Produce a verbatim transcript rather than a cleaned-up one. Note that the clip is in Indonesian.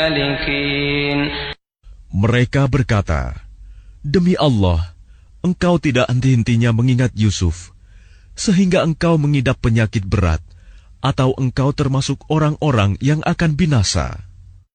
Mereka berkata, "Demi Allah, engkau tidak henti-hentinya mengingat Yusuf, sehingga engkau mengidap penyakit berat, atau engkau termasuk orang-orang yang akan binasa."